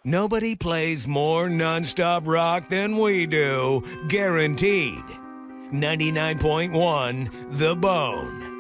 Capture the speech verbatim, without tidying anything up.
Nobody plays more nonstop rock than we do, guaranteed. ninety-nine point one The Bone.